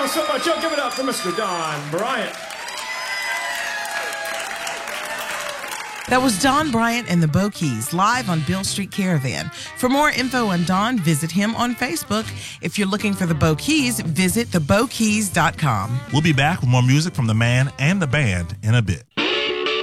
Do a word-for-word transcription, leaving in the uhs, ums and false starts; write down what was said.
y'all so much. Y'all give it up for Mister Don Bryant. That was Don Bryant and the Bo Keys live on Beale Street Caravan. For more info on Don, visit him on Facebook. If you're looking for the Bo Keys, visit the bo keys dot com. We'll be back with more music from the man and the band in a bit.